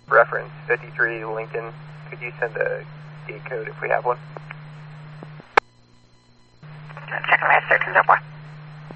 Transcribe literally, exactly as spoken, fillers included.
reference fifty-three Lincoln. Could you send a gate code if we have one? Second last thirteen oh four.